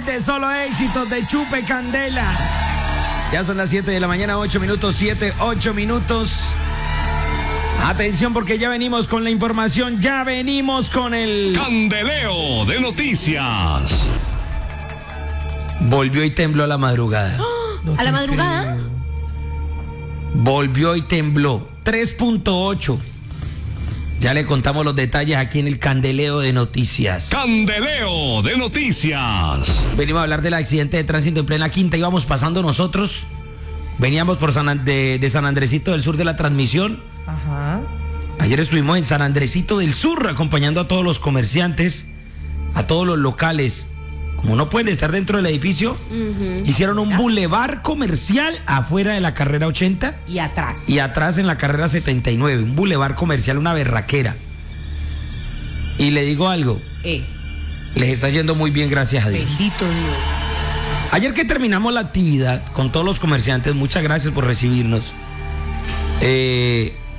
7, solo éxitos de Chupe Candela. Ya son las 7 de la mañana, 8 minutos, 7, 8 minutos. Atención porque ya venimos con la información, ya venimos con el Candeleo de noticias. Volvió y tembló a la madrugada. ¿A la madrugada? Volvió y tembló. 3.8. Ya le contamos los detalles aquí en el Candeleo de noticias. Candeleo de noticias. Venimos a hablar del accidente de tránsito en plena Quinta. Íbamos pasando nosotros. Veníamos por de San Andresito del Sur de la transmisión. Ajá. Ayer estuvimos en San Andresito del Sur acompañando a todos los comerciantes, a todos los locales. Como no pueden estar dentro del edificio, hicieron un bulevar comercial afuera de la carrera 80 Y atrás. y atrás en la carrera 79. Un bulevar comercial, una berraquera. Y le digo algo, les está yendo muy bien, gracias a Dios. Bendito Dios. Ayer que terminamos la actividad con todos los comerciantes, muchas gracias por recibirnos.